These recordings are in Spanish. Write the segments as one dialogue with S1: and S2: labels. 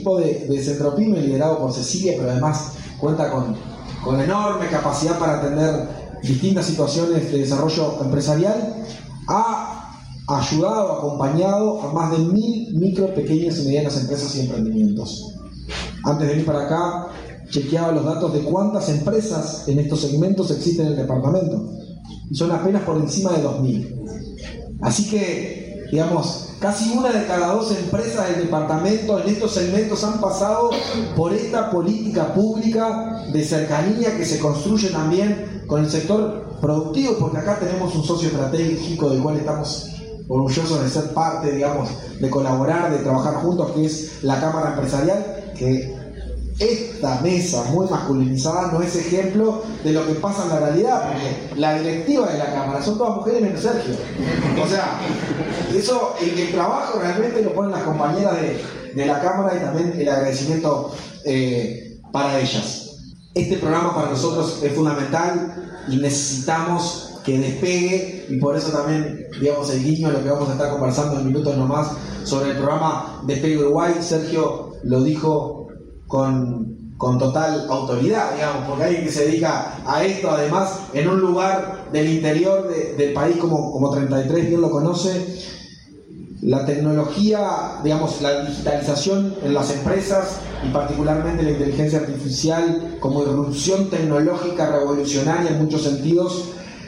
S1: equipo de Centropyme, liderado por Cecilia, pero además cuenta con enorme capacidad para atender distintas situaciones de desarrollo empresarial, ha ayudado, acompañado a más de 1.000 micro, pequeñas y medianas empresas y emprendimientos. Antes de venir para acá, chequeaba los datos de cuántas empresas en estos segmentos existen en el departamento. Y son apenas por encima de 2.000. Así que, digamos, casi una de cada 2 empresas del departamento en estos segmentos han pasado por esta política pública de cercanía que se construye también con el sector productivo, porque acá tenemos un socio estratégico del cual estamos orgullosos de ser parte, digamos, de colaborar, de trabajar juntos, que es la Cámara Empresarial, que esta mesa muy masculinizada no es ejemplo de lo que pasa en la realidad, porque la directiva de la Cámara son todas mujeres menos Sergio. O sea, eso, el trabajo realmente lo ponen las compañeras de la Cámara, y también el agradecimiento para ellas. Este programa para nosotros es fundamental y necesitamos que despegue, y por eso también, digamos, el guiño a lo que vamos a estar conversando en minutos nomás sobre el programa Despegue Uruguay. Sergio lo dijo con total autoridad, digamos, porque alguien que se dedica a esto, además, en un lugar del interior del país como 33 bien lo conoce. La tecnología, digamos, la digitalización en las empresas y particularmente la inteligencia artificial como irrupción tecnológica revolucionaria en muchos sentidos,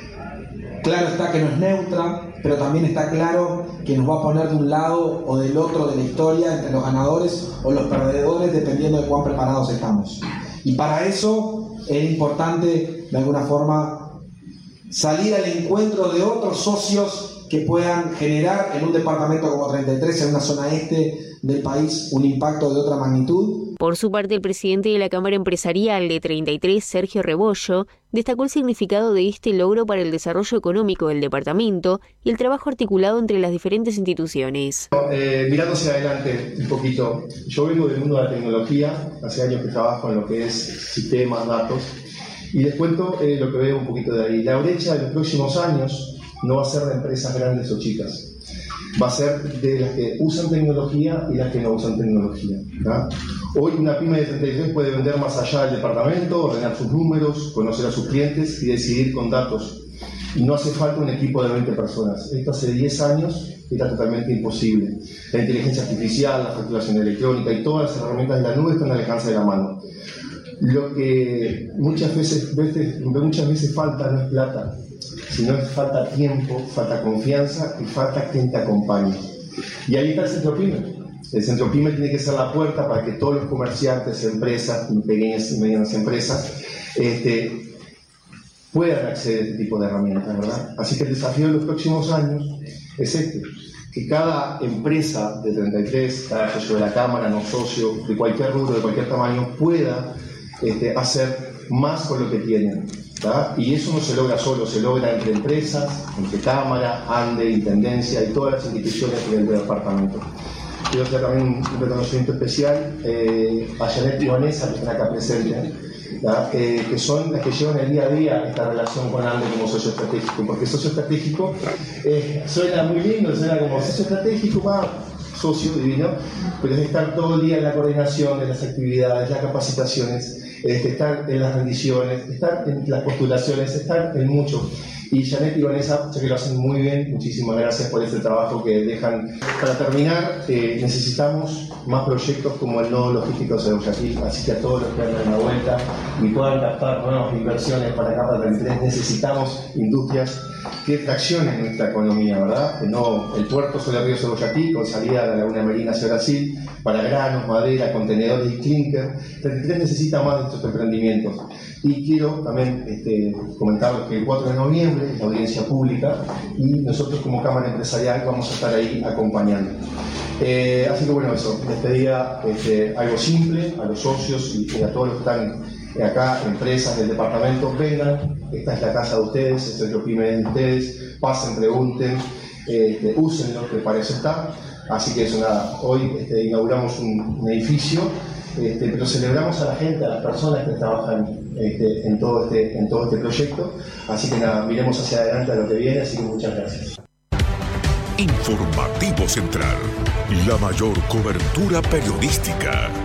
S1: claro está que no es neutra, pero también está claro que nos va a poner de un lado o del otro de la historia, entre los ganadores o los perdedores, dependiendo de cuán preparados estamos. Y para eso es importante, de alguna forma, salir al encuentro de otros socios que puedan generar en un departamento como 33, en una zona este del país, un impacto de otra magnitud.
S2: Por su parte, el presidente de la Cámara Empresarial de 33, Sergio Rebollo, destacó el significado de este logro para el desarrollo económico del departamento y el trabajo articulado entre las diferentes instituciones.
S3: Mirando hacia adelante un poquito, yo vengo del mundo de la tecnología, hace años que trabajo en lo que es sistemas, datos, y les cuento lo que veo un poquito de ahí. La brecha de los próximos años no va a ser de empresas grandes o chicas, va a ser de las que usan tecnología y las que no usan tecnología, ¿no? Hoy una pyme de 33 puede vender más allá del departamento, ordenar sus números, conocer a sus clientes y decidir con datos. Y no hace falta un equipo de 20 personas. Esto hace 10 años era totalmente imposible. La inteligencia artificial, la facturación electrónica y todas las herramientas de la nube están al alcance de la mano. Lo que muchas veces falta no es plata, sino es falta tiempo, falta confianza y falta quien te acompañe. Y ahí está el Centropyme. El Centropyme tiene que ser la puerta para que todos los comerciantes, empresas, pequeñas y medianas empresas, puedan acceder a este tipo de herramientas, ¿verdad? Así que el desafío de los próximos años es que cada empresa de 33, cada socio de la Cámara, no socio, de cualquier rubro, de cualquier tamaño, pueda hacer más con lo que tienen, ¿verdad? Y eso no se logra solo, se logra entre empresas, entre Cámara, ANDE, Intendencia y todas las instituciones del departamento. Quiero hacer también un reconocimiento especial a Janet y Vanessa, que están acá presentes, que son las que llevan el día a día esta relación con ANDE como socio estratégico, porque socio estratégico suena muy lindo, suena como socio estratégico, socio divino, pero es estar todo el día en la coordinación de las actividades, las capacitaciones, estar en las rendiciones, estar en las postulaciones, estar en mucho. Y Janet y Vanessa, ya que lo hacen muy bien, muchísimas gracias por este trabajo que dejan. Para terminar, necesitamos más proyectos como el nodo logístico de Guayaquil, así que a todos los que andan en la vuelta y puedan captar nuevas inversiones para acá, para 33, necesitamos industrias que traccionen nuestra economía, ¿verdad? No, el puerto sobre el río Guayaquil, con salida a la Laguna Merina hacia Brasil, para granos, madera, contenedores y clinker. 33 necesita más de estos emprendimientos. Y quiero también comentarles que el 4 de noviembre es la audiencia pública y nosotros como Cámara Empresarial vamos a estar ahí acompañando. Así que bueno, eso, les pedía algo simple a los socios y a todos los que están acá, empresas del departamento, vengan, esta es la casa de ustedes, este es lo pyme de ustedes, pasen, pregunten, úsenlo, que para eso está. Así que eso, nada, hoy inauguramos un edificio, pero celebramos a la gente, a las personas que trabajan en todo este proyecto. Así que nada, miremos hacia adelante a lo que viene, así que muchas gracias.
S4: Informativo Central, la mayor cobertura periodística.